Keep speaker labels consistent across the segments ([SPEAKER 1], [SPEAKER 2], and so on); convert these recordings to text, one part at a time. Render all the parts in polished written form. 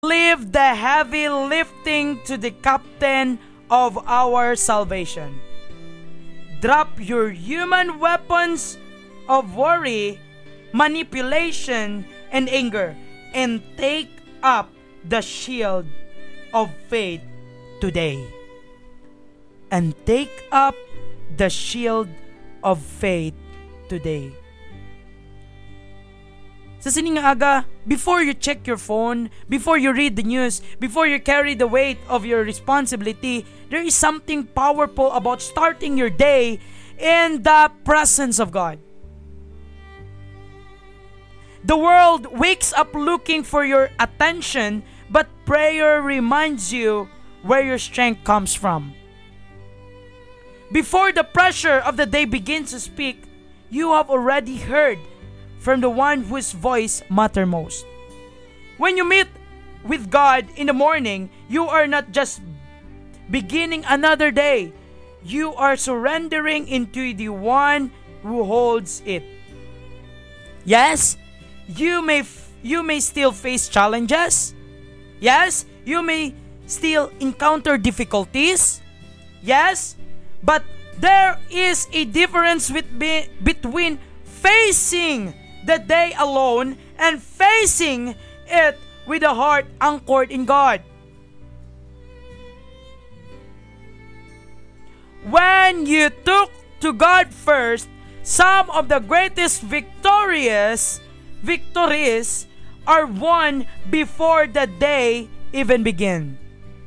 [SPEAKER 1] Leave the heavy lifting to the captain of our salvation. Drop your human weapons of worry, manipulation, and anger, and take up the shield of faith today. And take up the shield of faith today. Sa sining aga, before you check your phone, before you read the news, before you carry the weight of your responsibility, there is something powerful about starting your day in the presence of God. The world wakes up looking for your attention, but prayer reminds you where your strength comes from. Before the pressure of the day begins to speak, you have already heard from the one whose voice matters most. When you meet with God in the morning, you are not just beginning another day. You are surrendering into the one who holds it. Yes, you may still face challenges. Yes, you may still encounter difficulties. Yes, but there is a difference between facing the day alone and facing it with a heart anchored in God. When you took to God first, some of the greatest victories are won before the day even begins.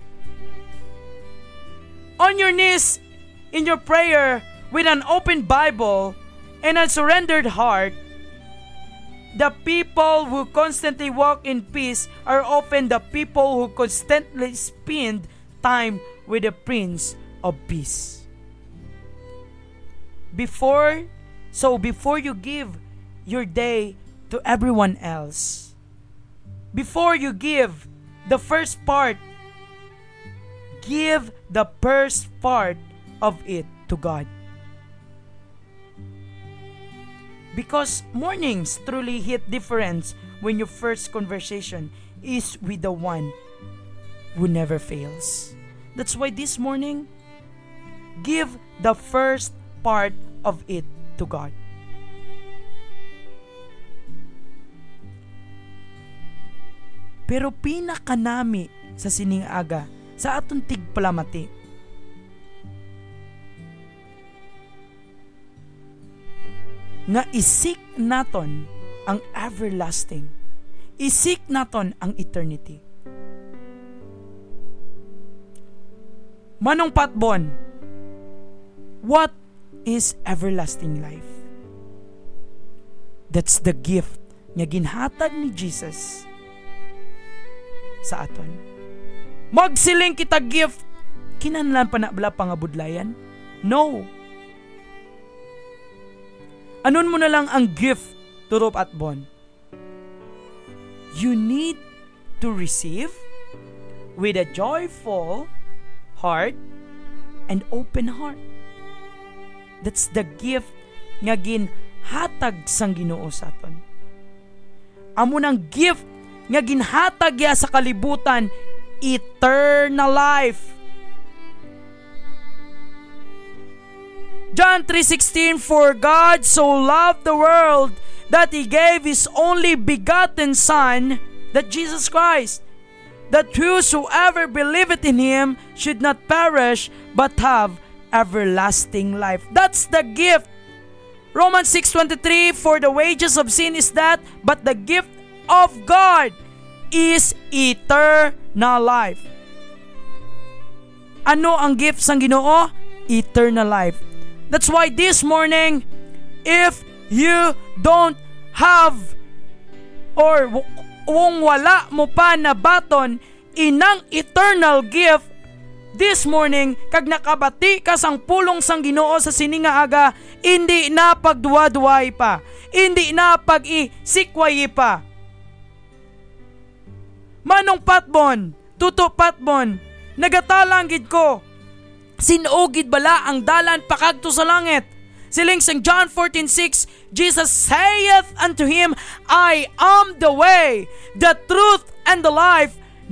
[SPEAKER 1] On your knees in your prayer with an open Bible and a surrendered heart, the people who constantly walk in peace are often the people who constantly spend time with the Prince of Peace. Before you give your day to everyone else, before you give the first part, give the first part of it to God. Because mornings truly hit different when your first conversation is with the one who never fails. That's why this morning, give the first part of it to God. Pero pinakanami sa sining aga, sa atong tigpalamati, nga isik naton ang everlasting. Isik naton ang eternity. Manong Patbon, what is everlasting life? That's the gift nga ginhatag ni Jesus sa aton. Magsiling kita gift, kinahanglan pa na bala pangabudlayan? No. Anon mo na lang ang gift, Turop at Bon. You need to receive with a joyful heart and open heart. That's the gift nga ginhatag sang Ginoo sa aton. Amo nang gift nga ginhatag ya sa kalibutan, eternal life. John 3:16, for God so loved the world that He gave His only begotten Son, that Jesus Christ, that whosoever believeth in Him should not perish but have everlasting life. That's the gift. Romans 6:23, for the wages of sin is death, but the gift of God is eternal life. Ano ang gift sang Ginoo? Eternal life. That's why this morning, if you don't have or kung wala mo pa na baton inang eternal gift this morning, kag nakabati ka sang pulong sang Ginoo sa sininga aga, hindi na pagduwa-duway pa, hindi na pag-isikway pa. Manong Patbon, Tuto Patbon, nagatalang gid ko, sinugid bala ang dalan pakadto sa langit. Siling sang John 14:6, Jesus saith unto him, I am the way, the truth, and the life.